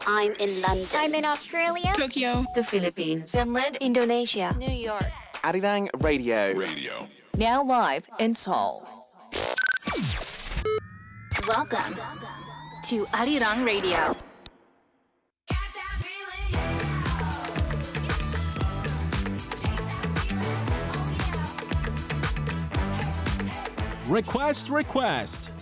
I'm in London. I'm in Australia. Tokyo. The Philippines. Finland. Indonesia. New York. Arirang Radio. Now live in Seoul. Welcome to Arirang Radio. Request.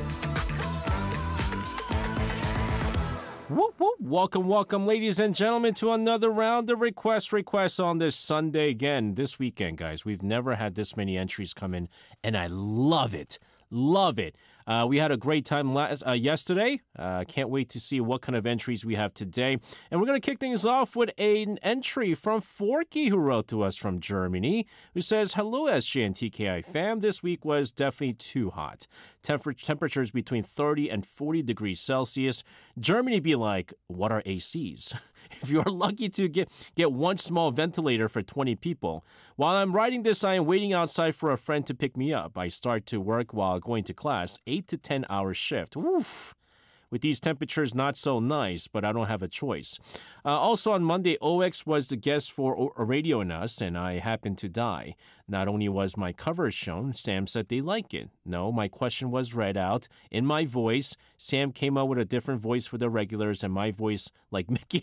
Whoop, whoop. Welcome, ladies and gentlemen, to another round of requests on this Sunday again. This weekend, guys, we've never had this many entries come in, and I love it. We had a great time yesterday. Can't wait to see what kind of entries we have today. And we're going to kick things off with an entry from Forky, who wrote to us from Germany, who says, "Hello, SJ and TKI fam. This week was definitely too hot. Temperatures between 30 and 40 degrees Celsius. Germany be like, what are ACs? If you're lucky to get one small ventilator for 20 people. While I'm writing this, I am waiting outside for a friend to pick me up. I start to work while going to class, 8 to 10 hour shift. Oof. With these temperatures, not so nice, but I don't have a choice. Also on Monday, OX was the guest for a Radio in Us, and I happened to die. Not only was my cover shown, Sam said they like it. No, my question was read out in my voice. Sam came up with a different voice for the regulars, and my voice like Mickey.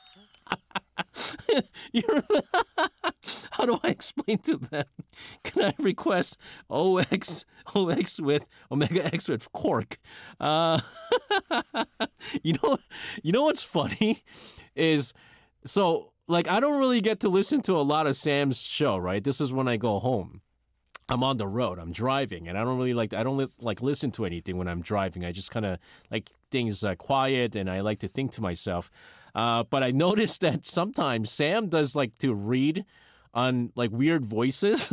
How do I explain to them? Can I request OX with Omega X with Quark? You know what's funny is, so like I don't really get to listen to a lot of Sam's show, right? This is when I go home. I'm on the road. I'm driving, and I don't listen to anything when I'm driving. I just kind of like things quiet, and I like to think to myself. But I noticed that sometimes Sam does like to read on like weird voices.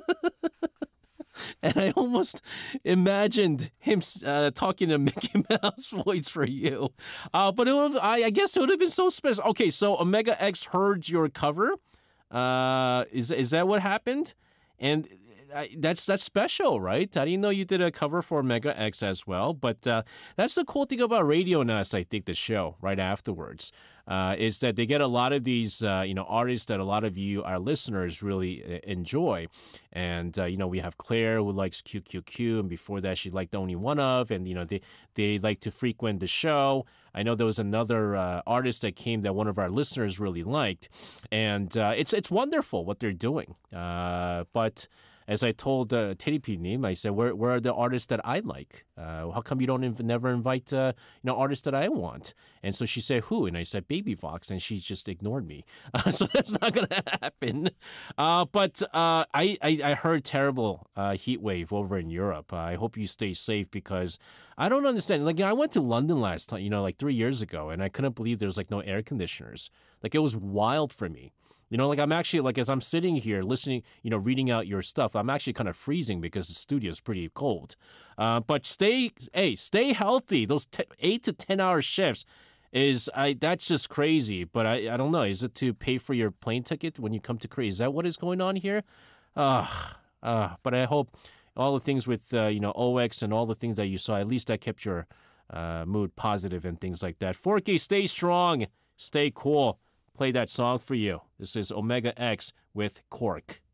And I almost imagined him talking a Mickey Mouse voice for you. But I guess it would have been so special. Okay, so Omega X heard your cover. Is that what happened? And that's special, right? I didn't know you did a cover for Omega X as well. But that's the cool thing about Radio Nas, I think, the show right afterwards, is that they get a lot of these, artists that a lot of you, our listeners, really enjoy. And, we have Claire, who likes QQQ, and before that, she liked Only One Of, and, they like to frequent the show. I know there was another artist that came that one of our listeners really liked. And it's wonderful what they're doing. But as I told Teddy P. I said, where are the artists that I like? How come you don't never invite artists that I want? And so she said, who? And I said, Baby Vox, and she just ignored me. So that's not going to happen. But I heard terrible heat wave over in Europe. I hope you stay safe, because I don't understand. Like, I went to London last time, like 3 years ago, and I couldn't believe there was like no air conditioners. Like, it was wild for me. I'm actually, like, as I'm sitting here listening, reading out your stuff, I'm actually kind of freezing because the studio is pretty cold. But stay healthy. Those 8 to 10 hour shifts that's just crazy. But I don't know. Is it to pay for your plane ticket when you come to Korea? Is that what is going on here? But I hope all the things with, OX and all the things that you saw, at least that kept your mood positive and things like that. 4K, stay strong. Stay cool. Play that song for you. This is Omega X with Quark.